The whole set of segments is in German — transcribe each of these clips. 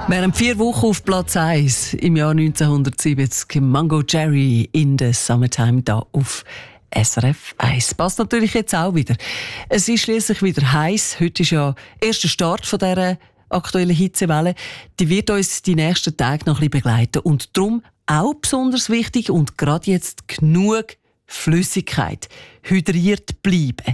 Während 4 Wochen auf Platz 1 im Jahr 1970 Mango Jerry in the Summertime da auf SRF 1. Passt natürlich jetzt auch wieder. Es ist schliesslich wieder heiß. Heute ist ja erster Start von dieser aktuellen Hitzewelle. Die wird uns die nächsten Tage noch ein bisschen begleiten. Und darum auch besonders wichtig und gerade jetzt genug Flüssigkeit. Hydriert bleiben.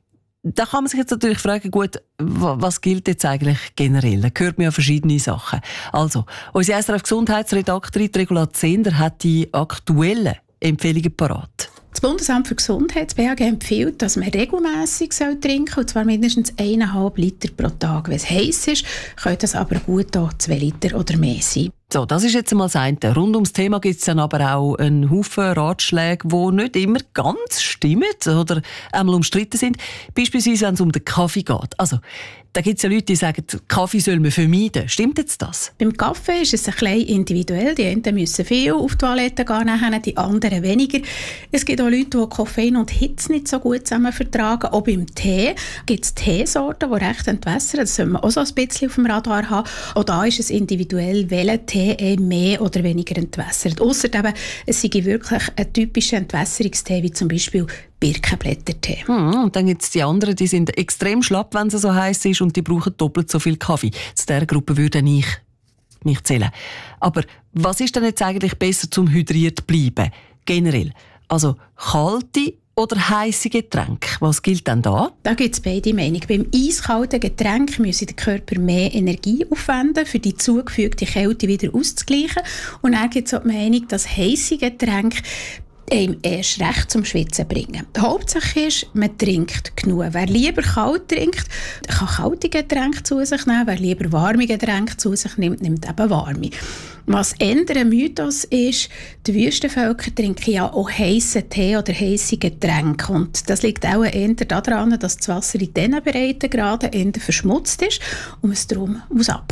Da kann man sich jetzt natürlich fragen, gut, was gilt jetzt eigentlich generell? Da hört man ja verschiedene Sachen. Also, unsere SRF-Gesundheitsredaktorin Regula Zehnder hat die aktuellen Empfehlungen parat. Das Bundesamt für Gesundheit, das BAG, empfiehlt, dass man regelmässig trinken soll, und zwar mindestens 1,5 Liter pro Tag. Wenn es heiß ist, können das aber gut auch 2 Liter oder mehr sein. So, das ist jetzt einmal das eine. Rund ums Thema gibt es dann aber auch einen Haufen Ratschläge, die nicht immer ganz stimmen oder einmal umstritten sind. Beispielsweise, wenn es um den Kaffee geht. Also, da gibt es ja Leute, die sagen, Kaffee soll man vermeiden. Stimmt jetzt das? Beim Kaffee ist es ein bisschen individuell. Die einen müssen viel auf die Toilette gehen, die anderen weniger. Es gibt auch Leute, die Koffein und Hitze nicht so gut zusammen vertragen. Auch beim Tee gibt es Teesorten, die recht entwässern. Das soll man auch so ein bisschen auf dem Radar haben. Auch da ist es individuell, welcher Tee mehr oder weniger entwässert. Ausser eben, es sei wirklich ein typischer Entwässerungstee, wie zum Beispiel Birkenblättertee. Und dann gibt es die anderen, die sind extrem schlapp, wenn es so heiß ist, und die brauchen doppelt so viel Kaffee. Zu dieser Gruppe würde ich nicht zählen. Aber was ist denn jetzt eigentlich besser zum hydriert bleiben? Generell. Also kalte oder heisse Getränke? Was gilt denn da? Da gibt es beide Meinungen. Beim eiskalten Getränk müsse der Körper mehr Energie aufwenden, für die zugefügte Kälte wieder auszugleichen. Und dann gibt es auch die Meinung, dass heisse Getränke einem erst recht zum Schwitzen bringen. Die Hauptsache ist, man trinkt genug. Wer lieber kalt trinkt, kann kalte Getränke zu sich nehmen. Wer lieber warme Getränke zu sich nimmt, nimmt eben warme. Was eher ein Mythos ist, die Wüstenvölker trinken ja auch heissen Tee oder heisse Getränke. Und das liegt auch eher daran, dass das Wasser in diesen Breitengraden eher verschmutzt ist und man es darum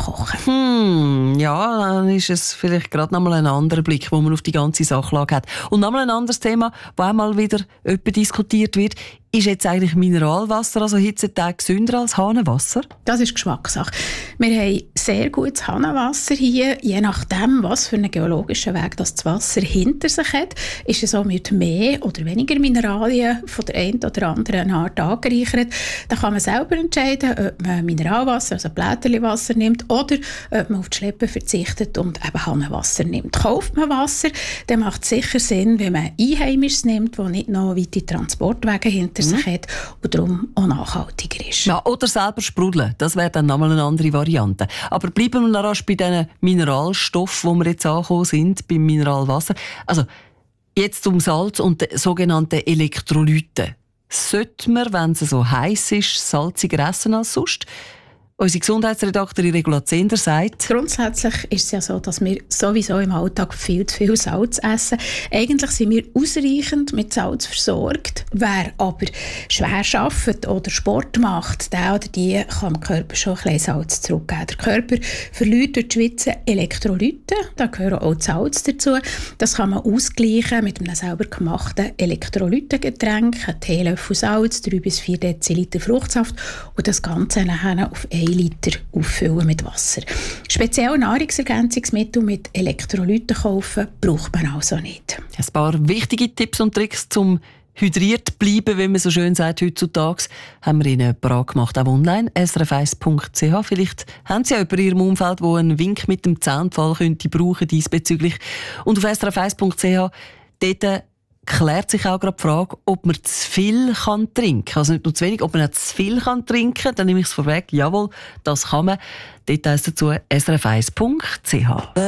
abkochen muss. Ja, dann ist es vielleicht gerade noch mal ein anderer Blick, wo man auf die ganze Sachlage hat. Und noch mal ein anderes Thema, das auch mal wieder diskutiert wird. Ist jetzt eigentlich Mineralwasser, also Hitzetag, gesünder als Hahnenwasser? Das ist Geschmackssache. Wir haben sehr gutes Hahnenwasser hier. Je nachdem, was für einen geologischen Weg das Wasser hinter sich hat, ist es auch mit mehr oder weniger Mineralien von der einen oder anderen Art angereichert. Da kann man selber entscheiden, ob man Mineralwasser, also Blätterliwasser nimmt, oder ob man auf die Schleppen verzichtet und eben Hahnenwasser nimmt. Kauft man Wasser, dann macht es sicher Sinn, wenn man Einheimisches nimmt, das nicht noch weite Transportwege hinter sich hat und darum auch nachhaltiger ist. Ja, oder selber sprudeln, das wäre dann nochmal eine andere Variante. Aber bleiben wir noch rasch bei diesen Mineralstoffen, wo wir jetzt angekommen sind, beim Mineralwasser. Also, jetzt um Salz und die sogenannten Elektrolyte. Sollte man, wenn es so heiß ist, salziger essen als sonst? Unsere Gesundheitsredaktorin Regula Zehnder sagt: Grundsätzlich ist es ja so, dass wir sowieso im Alltag viel zu viel Salz essen. Eigentlich sind wir ausreichend mit Salz versorgt. Wer aber schwer arbeitet oder Sport macht, der oder die kann dem Körper schon ein bisschen Salz zurückgeben. Der Körper verliert durch die Schwitzen Elektrolyte, da gehören auch Salz dazu. Das kann man ausgleichen mit einem selber gemachten Elektrolytengetränk, einen Teelöffel Salz, 3 bis 4 Deziliter Fruchtsaft und das Ganze nachher auf 1 Liter auffüllen mit Wasser. Spezielle Nahrungsergänzungsmittel mit Elektrolyten kaufen braucht man also nicht. Ein paar wichtige Tipps und Tricks zum hydriert bleiben, wie man so schön sagt heutzutage, haben wir Ihnen parat gemacht, auch online, srf1.ch. Vielleicht haben Sie ja jemanden in Ihrem Umfeld, der einen Wink mit dem Zaunpfahl könnte brauchen diesbezüglich. Und auf srf1.ch, dort klärt sich auch gerade die Frage, ob man zu viel trinken kann. Also nicht nur zu wenig, ob man auch zu viel trinken kann. Dann nehme ich es vorweg. Jawohl, das kann man. Details dazu srf1.ch.